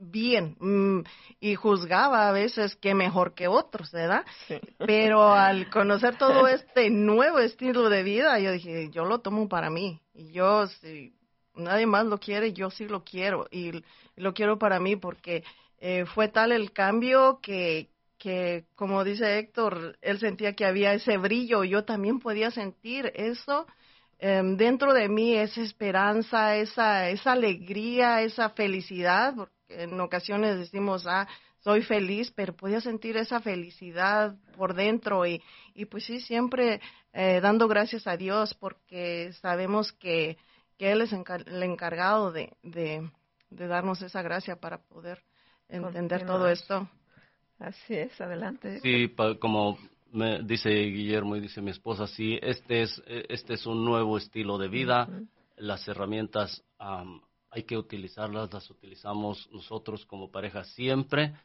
bien, y juzgaba a veces que mejor que otros, ¿verdad? Sí. Pero al conocer todo este nuevo estilo de vida, yo dije, yo lo tomo para mí. Y yo, si nadie más lo quiere, yo sí lo quiero. Y lo quiero para mí porque fue tal el cambio que, como dice Héctor, él sentía que había ese brillo. Yo también podía sentir eso dentro de mí, esa esperanza, esa alegría, esa felicidad, porque en ocasiones decimos, soy feliz, pero podía sentir esa felicidad por dentro y pues sí, siempre dando gracias a Dios porque sabemos que Él es el encargado de darnos esa gracia para poder entender todo Continuar. esto. Así es, adelante. Sí, como me dice Guillermo y dice mi esposa, sí, este es un nuevo estilo de vida. Ujú. Las herramientas hay que utilizarlas, las utilizamos nosotros como pareja siempre.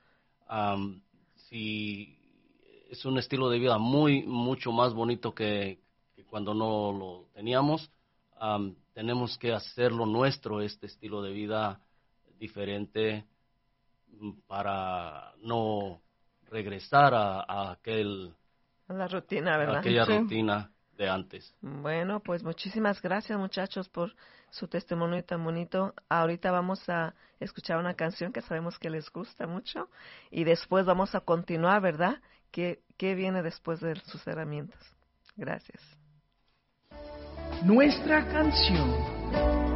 Sí, es un estilo de vida mucho más bonito que cuando no lo teníamos. Tenemos que hacerlo nuestro, este estilo de vida diferente para no regresar La rutina, a ¿verdad? aquella Sí. rutina de antes. Bueno, pues muchísimas gracias, muchachos, por su testimonio tan bonito. Ahorita vamos a escuchar una canción que sabemos que les gusta mucho y después vamos a continuar, ¿verdad? ¿Qué viene después de sus herramientas? Gracias. Nuestra canción.